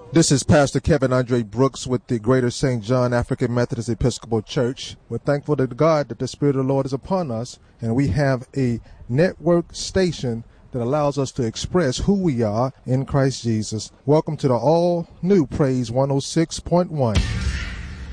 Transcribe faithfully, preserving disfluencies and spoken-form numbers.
This is Pastor Kevin Andre Brooks with the Greater Saint John African Methodist Episcopal Church. We're thankful to God that the Spirit of the Lord is upon us, and we have a network station that allows us to express who we are in Christ Jesus. Welcome to the all-new Praise one oh six point one.